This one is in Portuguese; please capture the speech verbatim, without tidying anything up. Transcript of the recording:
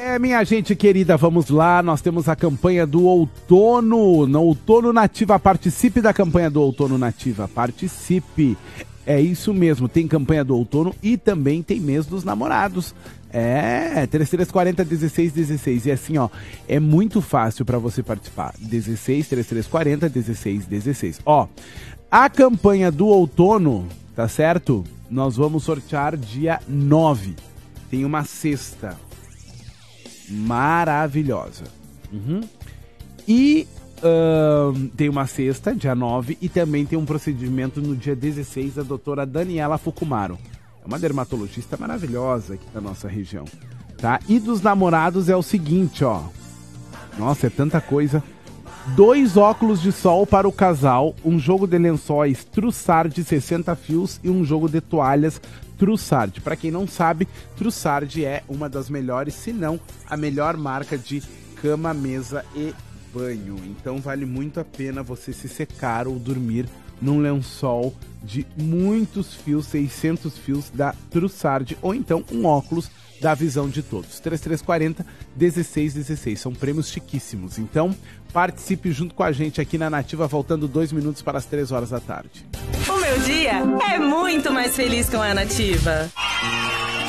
É, minha gente querida, vamos lá, nós temos a campanha do outono, no Outono Nativa, participe da campanha do Outono Nativa, participe, é isso mesmo, tem campanha do outono e também tem mês dos namorados, é, três três quatro zero, dezesseis dezesseis, e assim ó, é muito fácil para você participar, dezesseis, três três quatro zero, dezesseis dezesseis, ó, a campanha do outono, tá certo? Nós vamos sortear dia nove, tem uma cesta maravilhosa. Uhum. E uh, tem uma sexta, dia nove, e também tem um procedimento no dia dezesseis da doutora Daniela Fukumaro. É uma dermatologista maravilhosa aqui da nossa região. Tá? E dos namorados é o seguinte, ó. Nossa, é tanta coisa. Dois óculos de sol para o casal, um jogo de lençóis Trussard de sessenta fios e um jogo de toalhas Trussard. Para quem não sabe, Trussard é uma das melhores, se não a melhor marca de cama, mesa e banho. Então vale muito a pena você se secar ou dormir num lençol de muitos fios, seiscentos fios da Trussard, ou então um óculos da Visão de Todos. três três quatro zero, dezesseis dezesseis. São prêmios chiquíssimos. Então, participe junto com a gente aqui na Nativa, faltando dois minutos para as três horas da tarde. O meu dia é muito mais feliz com a Nativa.